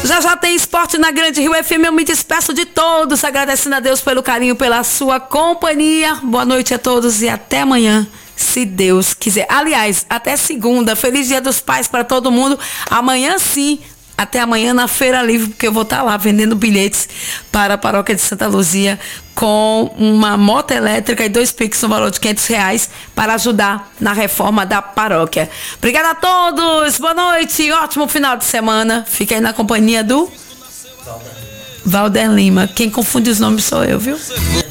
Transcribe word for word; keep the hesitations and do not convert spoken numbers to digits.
Já já tem esporte na Grande Rio F M. Eu me despeço de todos, agradecendo a Deus pelo carinho, pela sua companhia. Boa noite a todos e até amanhã, se Deus quiser. Aliás, até segunda. Feliz Dia dos Pais para todo mundo. Amanhã sim, até amanhã na Feira Livre, porque eu vou estar lá vendendo bilhetes para a Paróquia de Santa Luzia com uma moto elétrica e dois Pix no valor de quinhentos reais para ajudar na reforma da paróquia. Obrigada a todos, boa noite, ótimo final de semana. Fique aí na companhia do Valder Lima. Quem confunde os nomes sou eu, viu?